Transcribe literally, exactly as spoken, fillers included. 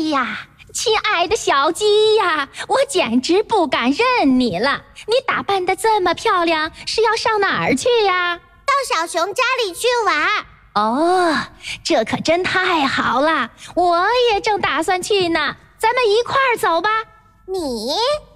呀，亲爱的小鸡呀，我简直不敢认你了！你打扮得这么漂亮，是要上哪儿去呀？ 到小熊家里去玩。 哦，这可真太好了，我也正打算去呢，咱们一块儿走吧。 你